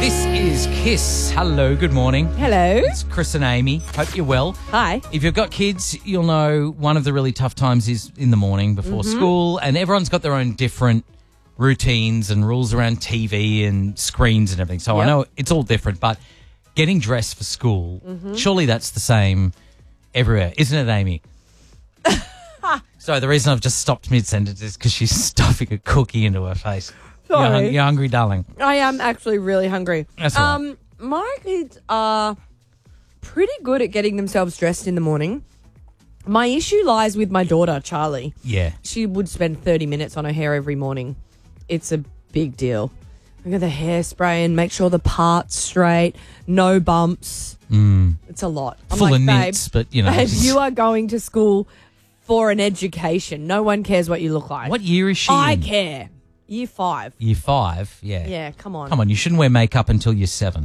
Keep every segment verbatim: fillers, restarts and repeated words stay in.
This is Kiss. Hello, good morning. Hello. It's Chris and Amy. Hope you're well. Hi. If you've got kids, you'll know one of the really tough times is in the morning before mm-hmm. school, and everyone's got their own different routines and rules around T V and screens and everything. So Yep. I know it's all different, but getting dressed for school, mm-hmm. surely that's the same everywhere, isn't it, Amy? So the reason I've just stopped mid-sentence is because she's stuffing a cookie into her face. Sorry. You're, hung- you're hungry, darling. I am actually really hungry. That's all right. Um, my kids are pretty good at getting themselves dressed in the morning. My issue lies with my daughter, Charlie. Yeah. She would spend thirty minutes on her hair every morning. It's a big deal. Look at the hairspray and make sure the part's straight, no bumps. Mm. It's a lot. I'm Full like, of babe, nits, but, you know. babe, you are going to school for an education. No one cares what you look like. What year is she I in? care. Year five. Year five, yeah. Yeah, come on. Come on, you shouldn't wear makeup until you're seven.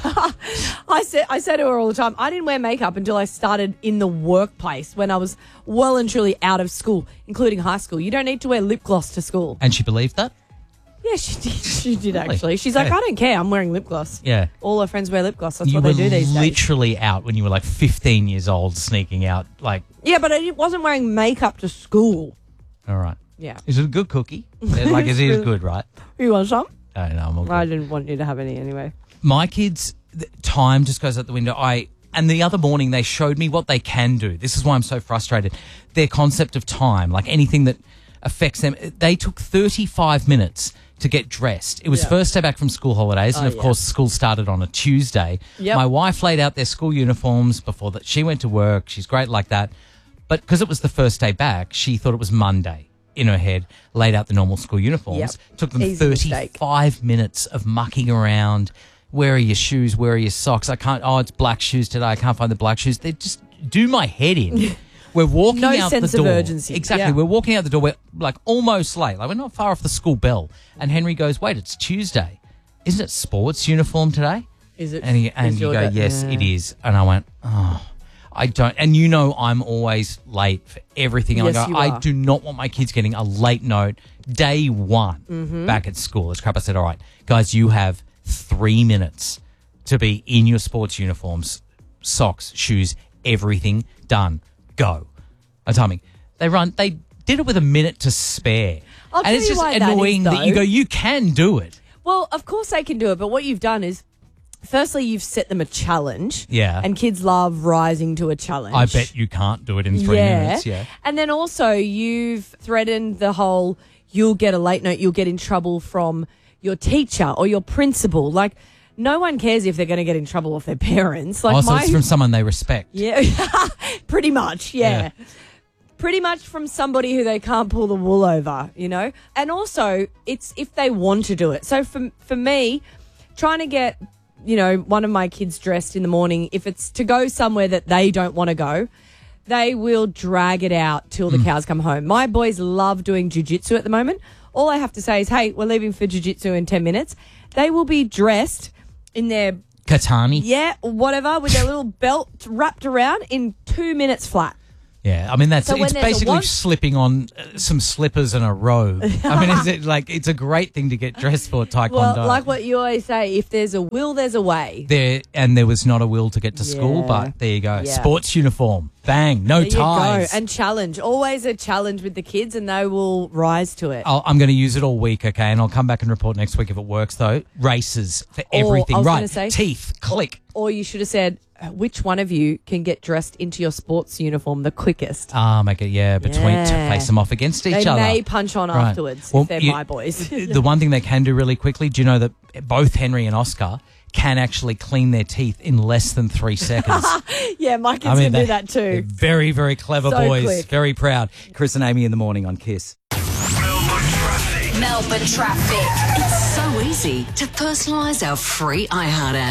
I said I say to her all the time, I didn't wear makeup until I started in the workplace when I was well and truly out of school, including high school. You don't need to wear lip gloss to school. And she believed that? Yeah, she did. She did Really? actually. She's like, Yeah. I don't care. I'm wearing lip gloss. Yeah. All her friends wear lip gloss. That's You what were they do these days. literally out when you were like fifteen years old, sneaking out. Like, Yeah, but I wasn't wearing makeup to school. all right. Yeah. Is it a good cookie? Like, is it as good, right? You want some? I don't know. I'm all good. I didn't want you to have any anyway. My kids, the time just goes out the window. I and the other morning they showed me what they can do. This is why I'm so frustrated. Their concept of time, like anything that affects them, they took thirty-five minutes to get dressed. It was Yeah. first day back from school holidays, and Oh, of yeah. course school started on a Tuesday. Yep. My wife laid out their school uniforms before that. She went to work. She's great like that. But because it was the first day back, she thought it was Monday. In her head, laid out the normal school uniforms. Yep. Took them Easy mistake. thirty-five minutes of mucking around. Where are your shoes? Where are your socks? I can't. Oh, it's black shoes today. I can't find the black shoes. They just do my head in. We're walking No out sense the of door. urgency. Exactly. Yeah. We're walking out the door. We're like almost late. Like we're not far off the school bell. And Henry goes, "Wait, it's Tuesday. Isn't it sports uniform today?" Is it? And he, and is you your go, da- "Yes, Yeah. it is." And I went, "Oh." I don't, and you know I'm always late for everything. And Yes, I go, you I are. do not want my kids getting a late note day one Mm-hmm. back at school. It's crap. I said, all right, guys, you have three minutes to be in your sports uniforms, socks, shoes, everything done. Go. A timing. They run, they did it with a minute to spare. I'll and tell it's you just why that is, annoying that, you though. go, you can do it. Well, of course they can do it, but what you've done is, firstly, you've set them a challenge. Yeah. And kids love rising to a challenge. I bet you can't do it in three yeah. minutes. Yeah. And then also you've threatened the whole, you'll get a late note, you'll get in trouble from your teacher or your principal. Like, no one cares if they're going to get in trouble with their parents. Like Also, my, it's from someone they respect. yeah, pretty much, yeah. Yeah. Pretty much from somebody who they can't pull the wool over, you know? And also, it's if they want to do it. So for for me, trying to get, you know, one of my kids dressed in the morning, if it's to go somewhere that they don't want to go, they will drag it out till the cows come home. My boys love doing jiu-jitsu at the moment. All I have to say is, hey, we're leaving for jiu-jitsu in ten minutes. They will be dressed in their, Katani. yeah, whatever, with their little belt wrapped around in two minutes flat. Yeah, I mean, that's So when it's there's a basically one- slipping on uh, some slippers and a robe. I mean, is it like it's a great thing to get dressed for taekwondo. Well, like what you always say, if there's a will, there's a way. there, and there was not a will to get to school, Yeah. but there you go. Yeah. Sports uniform, bang, no There you ties. go. And challenge. Always a challenge with the kids and they will rise to it. I'll, I'm going to use it all week, okay? And I'll come back and report next week if it works, though. Races for Or, everything, I was right? gonna say- Teeth, click. Or you should have said, which one of you can get dressed into your sports uniform the quickest? Ah, make it, yeah, between Yeah. to face them off against each They other. may punch on Right. afterwards Well, if they're you- my boys. The one thing they can do really quickly, do you know that both Henry and Oscar can actually clean their teeth in less than three seconds? yeah, my kids I mean, can they- do that they're too. very, very clever So boys. quick. Very proud. Chris and Amy in the morning on Kiss. Melbourne traffic. Melbourne traffic. It's so easy to personalise our free iHeart app.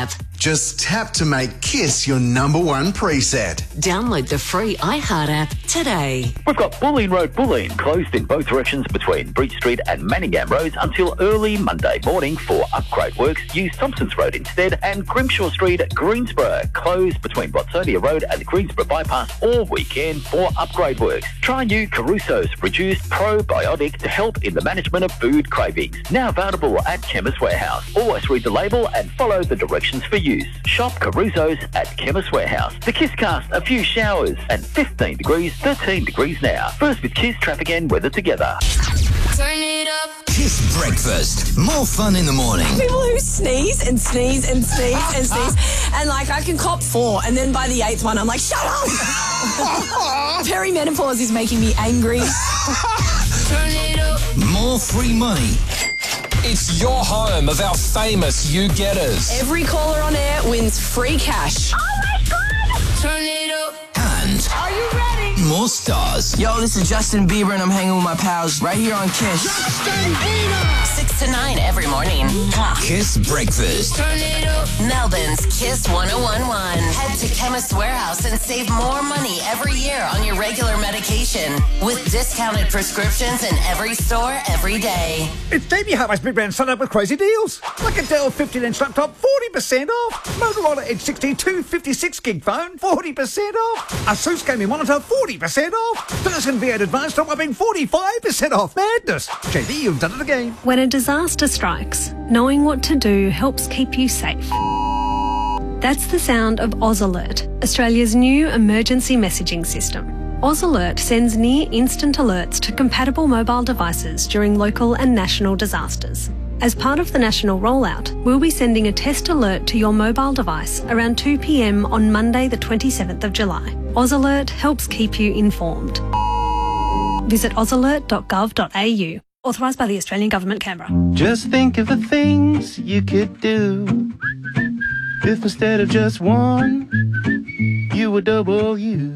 Just tap to make Kiss your number one preset. Download the free iHeart app today. We've got Bulleen Road, Bulleen, closed in both directions between Bridge Street and Manningham Roads until early Monday morning for upgrade works. Use Thompson's Road instead. And Grimshaw Street, Greensborough, closed between Watsonia Road and the Greensborough Bypass all weekend for upgrade works. Try new Caruso's Reduced Probiotic to help in the management of food cravings. Now available at Chemist Warehouse. Always read the label and follow the directions for use. Shop Caruso's at Chemist Warehouse. The Kiss Cast, a few showers and fifteen degrees, thirteen degrees now. First with Kiss traffic and weather together. Turn it up. Kiss Breakfast. More fun in the morning. People who sneeze and sneeze and sneeze and sneeze. And like I can cop four and then by the eighth one I'm like, shut up! Perimenopause is making me angry. Turn it up. More free money. It's your home of our famous you-getters. Every caller on air wins free cash. Oh my God! Turn it up. And Are you ready? more stars. Yo, this is Justin Bieber and I'm hanging with my pals right here on Kiss. Justin Bieber! Six to nine every morning. Kiss Breakfast. Turn it up. Melbourne's Kiss one oh one point one. Head to Chemist Warehouse and save more money every year on your regular medication with discounted prescriptions in every store every day. It's Davey Harvey's Big Brand Sun Up with crazy deals. Like a Dell fifteen inch laptop, forty percent off. Motorola Edge sixty two fifty-six gig phone, forty percent off. Asus gaming monitor, forty percent off. Dyson V eight Advanced top whopping forty-five percent off. Madness. J D, you've done it again. When a disaster strikes, knowing what to do helps keep you safe. That's the sound of Oz Alert, Australia's new emergency messaging system. Oz Alert sends near-instant alerts to compatible mobile devices during local and national disasters. As part of the national rollout, we'll be sending a test alert to your mobile device around two p m on Monday the twenty-seventh of July. Oz Alert helps keep you informed. Visit oz alert dot gov dot a u. Authorised by the Australian Government, Canberra. Just think of the things you could do if instead of just one, you were double you.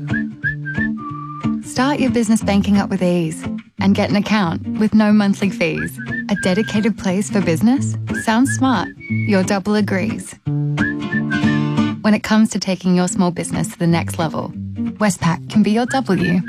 Start your business banking up with ease and get an account with no monthly fees. A dedicated place for business? Sounds smart. Your double agrees. When it comes to taking your small business to the next level, Westpac can be your W.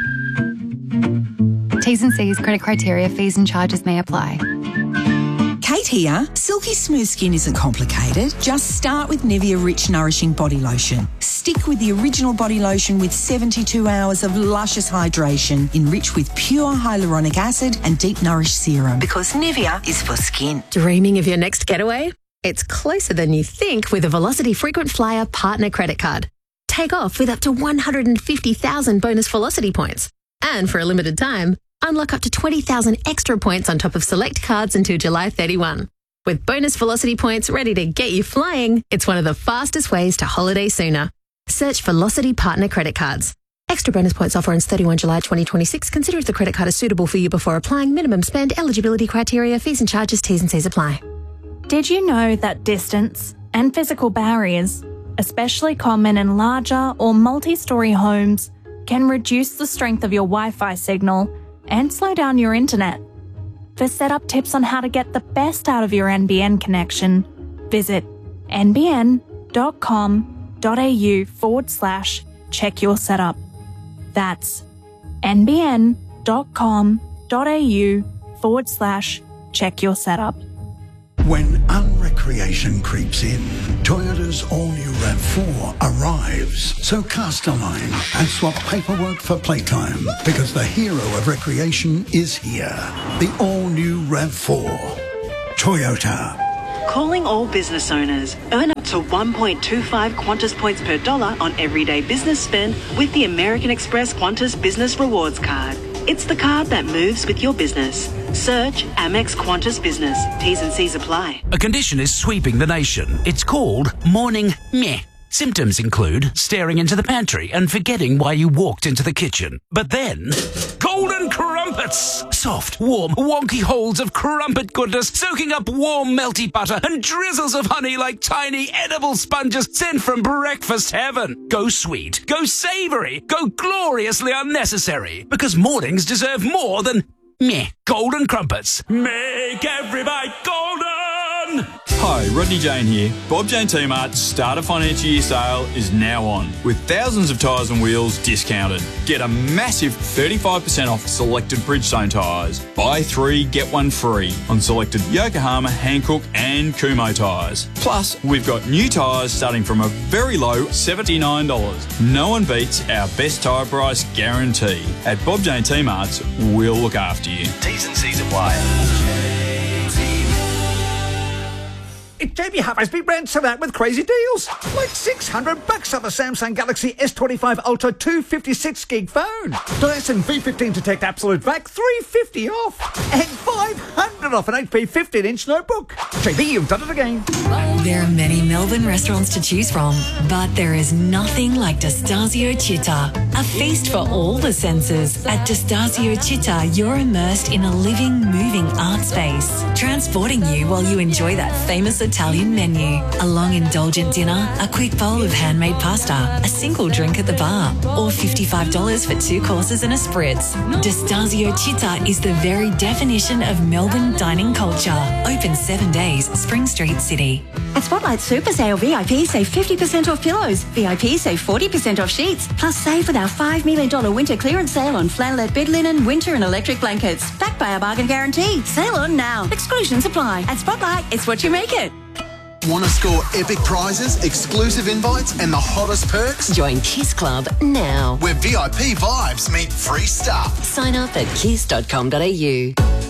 T's and C's, credit criteria, fees and charges may apply. Kate here. Silky smooth skin isn't complicated. Just start with Nivea Rich Nourishing Body Lotion. Stick with the original body lotion with seventy-two hours of luscious hydration, enriched with pure hyaluronic acid and deep nourished serum. Because Nivea is for skin. Dreaming of your next getaway? It's closer than you think with a Velocity Frequent Flyer Partner Credit Card. Take off with up to one hundred fifty thousand bonus Velocity points. And for a limited time, unlock up to twenty thousand extra points on top of select cards until July thirty-first. With bonus Velocity points ready to get you flying, it's one of the fastest ways to holiday sooner. Search Velocity Partner Credit Cards. Extra bonus points offer ends thirty-first July twenty twenty-six. Consider if the credit card is suitable for you before applying. Minimum spend, eligibility criteria, fees and charges, T's and C's apply. Did you know that distance and physical barriers, especially common in larger or multi-storey homes, can reduce the strength of your Wi-Fi signal and slow down your internet? For setup tips on how to get the best out of your N B N connection, visit nbn.com.au forward slash check your setup. That's nbn.com.au forward slash check your setup. When unrecreation creeps in, Toyota's all-new RAV four arrives. So cast a line and swap paperwork for playtime, because the hero of recreation is here. The all-new RAV four. Toyota. Calling all business owners. Earn up to one point two five Qantas points per dollar on everyday business spend with the American Express Qantas Business Rewards Card. It's the card that moves with your business. Search Amex Qantas Business. T's and C's apply. A condition is sweeping the nation. It's called morning meh. Symptoms include staring into the pantry and forgetting why you walked into the kitchen. But then, golden crumpets! Soft, warm, wonky holes of crumpet goodness soaking up warm, melty butter and drizzles of honey like tiny edible sponges sent from breakfast heaven. Go sweet, go savoury, go gloriously unnecessary. Because mornings deserve more than meh. Golden crumpets. Make every bite golden! Hi, Rodney Jane here. Bob Jane T-Mart's start of financial year sale is now on, with thousands of tyres and wheels discounted. Get a massive thirty-five percent off selected Bridgestone tyres. Buy three, get one free on selected Yokohama, Hankook and Kumho tyres. Plus, we've got new tyres starting from a very low seventy-nine dollars. No one beats our best tyre price guarantee. At Bob Jane T-Mart's, we'll look after you. T's and C's apply. It's J B Harvey's big brand sell out with crazy deals. Like six hundred bucks off a Samsung Galaxy S twenty-five Ultra two hundred fifty-six gig phone. Dyson V fifteen Detect Absolute Vac three hundred fifty off. And five hundred off an H P fifteen inch notebook. J B, you've done it again. There are many Melbourne restaurants to choose from, but there is nothing like Destasio Città. A feast for all the senses. At Destasio Città, you're immersed in a living, moving art space, transporting you while you enjoy that famous Italian menu. A long indulgent dinner, a quick bowl of handmade pasta, a single drink at the bar, or fifty-five dollars for two courses and a spritz. Destasio Città is the very definition of Melbourne dining culture. Open seven days, Spring Street, City. At Spotlight Super Sale, V I P save fifty percent off pillows. V I P save forty percent off sheets. Plus save with our five million dollars winter clearance sale on flannelette bed linen, winter and electric blankets. Backed by our bargain guarantee. Sale on now. Exclusions apply. At Spotlight, it's what you make it. Want to score epic prizes, exclusive invites, and the hottest perks? Join Kiss Club now. Where V I P vibes meet free stuff. Sign up at kiss dot com dot a u.